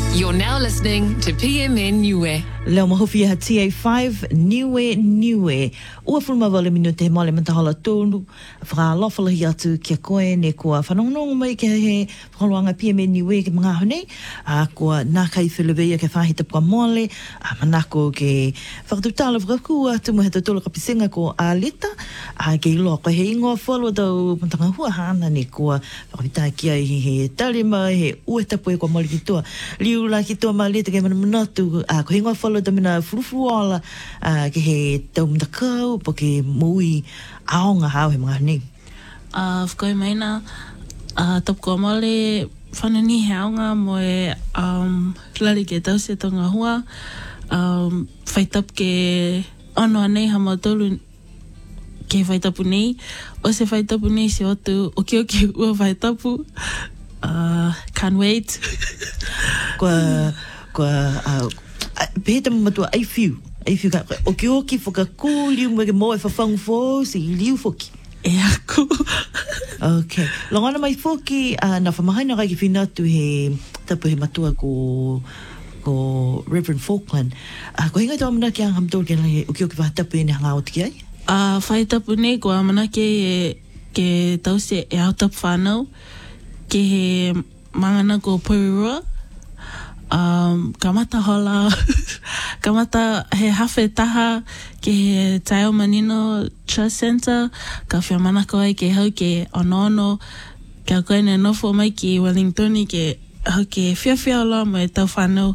You're now listening to PMN Niue. Leo mahofia TA5 Niue. Ua fulma wale minute male matahala tonu. Whakalawhalahi atu kia koe ne kua whanongonongo mai ke he whakaluanga PMN Niue ke mga hone. Kua nākai whilewea ke whahita pua mole. Manako ke whakatutala whakakua tumu he tatola kapisenga ko Alita. Ke iloa koe he ingoa whalua tau matanga hua hana ne kua whakapita kia he tarima he uetapu e kua mole ki tua. Liu la ki tua Alita ke mana manatu. Ko he ingoa whalua tau mina furufuala ke he tau mtakau po ke mui aonga hao he mga hane. Whakoi maina, tapu kua mole whanani he aonga mo e lari ke tausia tonga hua. Whaitap ke ono anei hama tolu ke whaitapu nei. O se whaitapu nei se otu oki ua whaitapu. Can't wait. Kua peheta matua ai fiu ka oki whakakū liu mwege mo e whawhangu fō si liu whoki. E aku. Okay. Longana mai whoki na whamahaina kai ki whinatu he tapu he matua ko Reverend Falkland. Ko hingai tō amana ki ang hamtō ke lai oki whahatapu e ne hanga o tiki ai? Whaitapu nei ko amana ke tause e autapu whanau ke he mangana ko Porirua. Kamata hola, kamata he hawhi taha ke he Taio Manino Trust Center, ka whia manako ai ke hau ke ono, ka koe ne nofo mai ki Wellingtoni ke hau ke whiawhia loa mo e tau whanau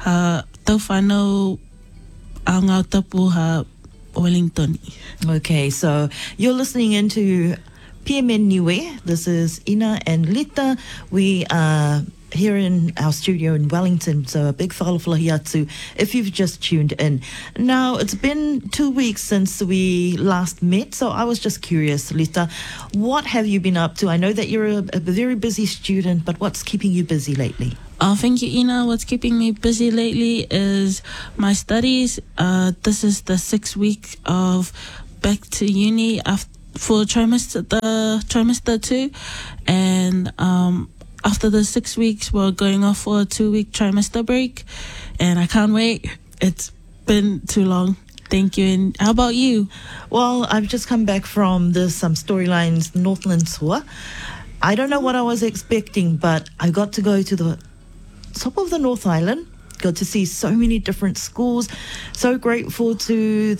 a ngau tapu ha Wellingtoni. Okay, so you're listening into PMN Niue. This is Ina and Lita. We are here in our studio in Wellington, so a big whakalawhalahi atu if you've just tuned in. Now, it's been 2 weeks since we last met, so I was just curious, Lita, what have you been up to? I know that you're a very busy student, but what's keeping you busy lately? Thank you, Ina. What's keeping me busy lately is my studies. This is the 6th week of back to uni for trimester 2, and after the 6 weeks, we're going off for a 2-week trimester break, and I can't wait. It's been too long. Thank you. And how about you? Well, I've just come back from the Storylines Northland tour. I don't know what I was expecting, but I got to go to the top of the North Island. Got to see so many different schools. So grateful to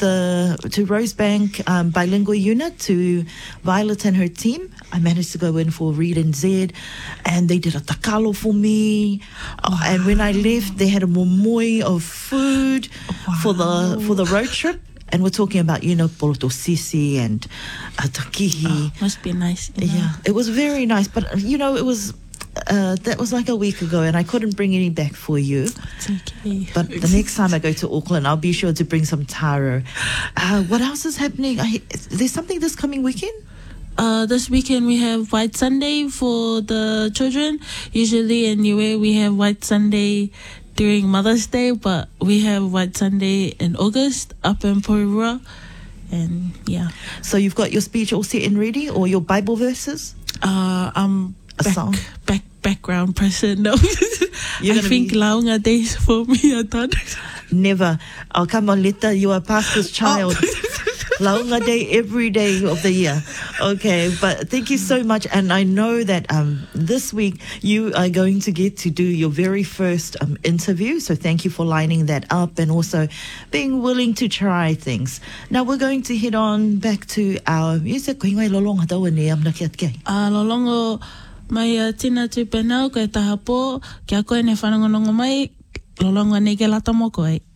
Rosebank bilingual unit, to Violet and her team. I managed to go in for Read and Z, and they did a takalo for me. And when I left, they had a momoi of food for the road trip. And we're talking about, poroto sisi and takihi. Must be nice. Yeah, it was very nice. But, it was... that was like a week ago, and I couldn't bring any back for you. It's okay. But the next time I go to Auckland, I'll be sure to bring some taro. What else is happening? There's something this coming weekend? This weekend we have White Sunday for the children. Usually in Niue we have White Sunday during Mother's Day, but we have White Sunday in August up in Porirua. And yeah. So you've got your speech all set and ready, or your Bible verses? I'm song? Background person. No. I think Launga days for me are done. Never. Oh, come on, Lita, you are pastor's child. Launga day every day of the year. Okay, but thank you so much. And I know that this week you are going to get to do your very first interview. So thank you for lining that up and also being willing to try things. Now we're going to head on back to our music. Lolongo mai tina tu penau koe taha pō, kia koe ne whanongonongo mai, lolongo ne ke lata moko ai.